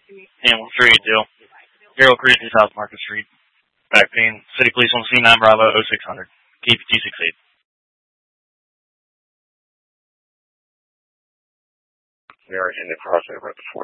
Hamilton Street, deal. Harold Creek to South Market Street. Back pain. City Police on C9 Bravo 0600. KPT 68. We are in the crossover at the